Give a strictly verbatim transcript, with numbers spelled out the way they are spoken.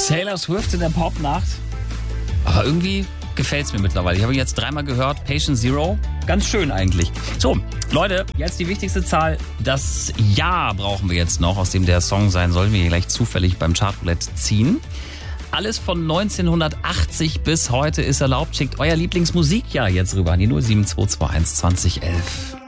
Taylor Swift in der Popnacht. Aber irgendwie gefällt's mir mittlerweile. Ich habe ihn jetzt dreimal gehört. Patient Zero. Ganz schön eigentlich. So, Leute, jetzt die wichtigste Zahl. Das Jahr brauchen wir jetzt noch, aus dem der Song sein soll. Wir hier gleich zufällig beim Chartroulette ziehen. Alles von neunzehnhundertachtzig bis heute ist erlaubt. Schickt euer Lieblingsmusikjahr jetzt rüber an die null sieben zwei zwei eins zwanzig elf.